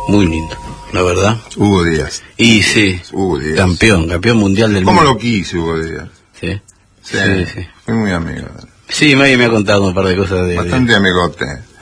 muy lindo, la verdad. Hugo Díaz. Y sí, Hugo Díaz. campeón mundial del mundo. ¿Cómo lo quise Hugo Díaz? Sí. Sí, Sí. fui muy amigo. Sí, me ha contado un par de cosas de... Bastante amigote.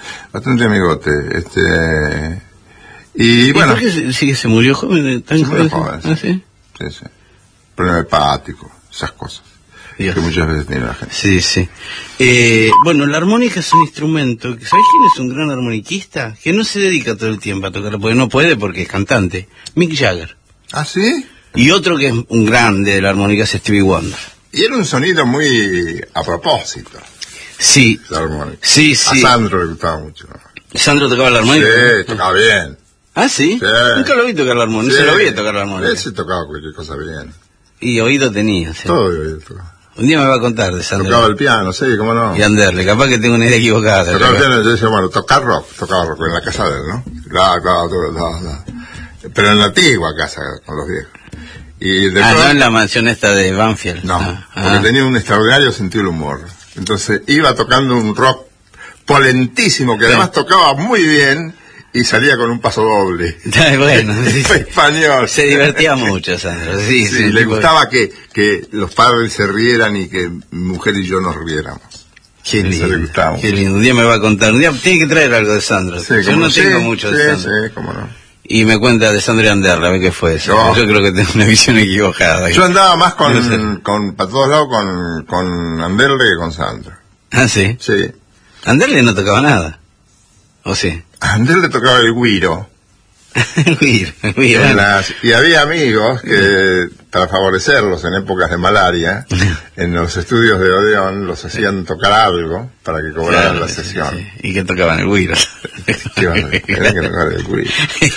Y bueno... ¿Por qué se murió joven? ¿Tan joven? ¿Ah, sí? Sí. Problema hepático, esas cosas. Dios. Que muchas veces tiene la gente. Sí. Bueno, la armónica es un instrumento. ¿Sabes quién es un gran armoniquista? Que no se dedica todo el tiempo a tocarlo, porque no puede porque es cantante. Mick Jagger. ¿Ah, sí? Y otro que es un grande de la armónica es Stevie Wonder. Y era un sonido muy a propósito. Sí. La armónica. Sí. A Sandro le gustaba mucho. ¿Sandro tocaba la armónica? Sí, tocaba bien. ¿Ah, sí? Sí. Nunca lo vi tocar la armónica, no se lo vi tocar la armónica. Él se tocaba cualquier cosa bien. Y oído tenía, sí. Todo oído tocaba. Un día me va a contar de Sandro. Tocaba el piano, sí, cómo no. Y Anderle, capaz que tengo una idea equivocada. Tocaba el piano, yo decía, bueno, tocaba rock en la casa de él, ¿no? Claro. Pero en la antigua casa, con los viejos. Y después, no en la mansión esta de Banfield. No, porque tenía un extraordinario sentido del humor. Entonces iba tocando un rock polentísimo, que además tocaba muy bien, y salía con un paso doble. Bueno, sí. Español. Se divertía mucho, Sandro. Sí, le gustaba que los padres se rieran y que mi mujer y yo nos riéramos. Qué lindo. Le gustaba. Qué lindo. Un día me va a contar. Un día tiene que traer algo de Sandro. Sí, yo no tengo mucho de Sandro. Sí, cómo no. Y me cuenta de Sandro y Anderle, a ver qué fue eso. No. Yo creo que tengo una visión equivocada. Yo andaba más para todos lados con Anderle que con Sandro. ¿Ah, sí? Sí. Anderle no tocaba nada. ¿O sí? A Anderle tocaba el güiro. Y había amigos que, para favorecerlos en épocas de malaria, en los estudios de Odeón los hacían tocar algo para que cobraran la sesión. Sí. ¿Y que tocaban el güiro? Tenían que tocar el güiro.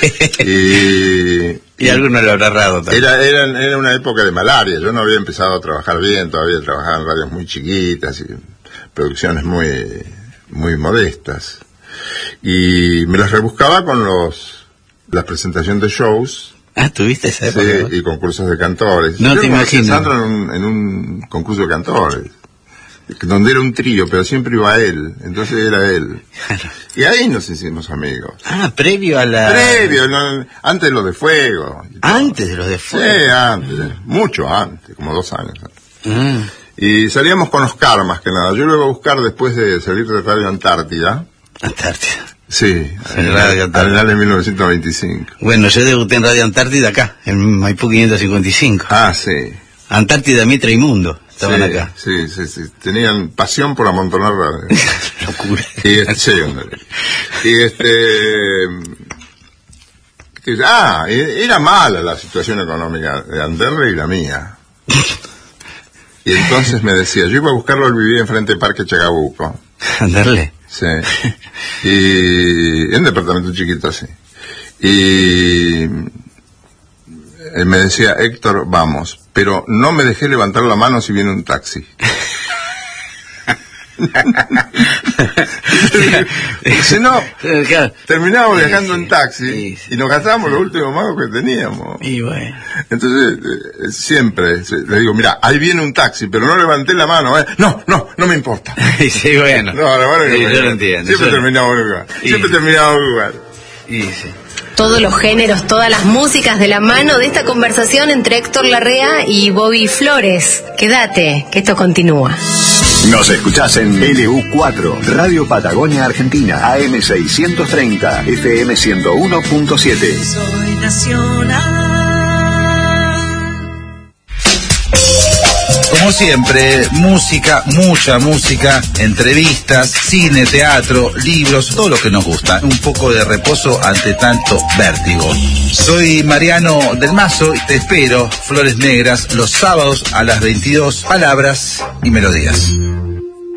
Y alguno lo habrá errado también. Era una época de malaria. Yo no había empezado a trabajar bien, todavía trabajaba en radios muy chiquitas y producciones muy modestas. Y me las rebuscaba con la presentación de shows. Ah, ¿tuviste esa época? Sí, y concursos de cantores. No yo te imagino. Sandro en un concurso de cantores, donde era un trío, pero siempre iba él, entonces era él. Claro. Y ahí nos hicimos amigos. Ah, previo, antes de los de Fuego. Antes de los de Fuego. Sí, antes, mucho antes, como 2 años antes. Y salíamos con Oscar más que nada. Yo lo iba a buscar después de salir de Radio Antártida. Antártida. Sí, en Radio Antártida. En 1925. Bueno, yo debuté en Radio Antártida acá, en Maipú 555. Ah, sí. Antártida, Mitra y Mundo estaban acá. Sí. Tenían pasión por amontonar radio. Locura. Era mala la situación económica de Anderle y la mía. Y entonces me decía, yo iba a buscarlo, él vivía enfrente del Parque Chacabuco. ¿Anderle? Sí. Y en un departamento chiquito así. Y él me decía, Héctor, vamos, pero no me dejé levantar la mano si viene un taxi. Si no, terminábamos viajando en taxi y nos gastábamos los últimos magos que teníamos. Y bueno. Entonces, siempre le digo, mira, ahí viene un taxi, pero no levanté la mano. No me importa. Sí, bueno. No, yo lo entiendo. Siempre terminamos en lugar. Y sí. Todos los géneros, todas las músicas de la mano de esta conversación entre Héctor Larrea y Bobby Flores. Quédate, que esto continúa. Nos escuchás en LU4, Radio Patagonia Argentina, AM 630, FM 101.7. Soy nacional. Como siempre, música, mucha música, entrevistas, cine, teatro, libros, todo lo que nos gusta. Un poco de reposo ante tanto vértigo. Soy Mariano del Mazo y te espero, Flores Negras, los sábados a las 22, palabras y melodías.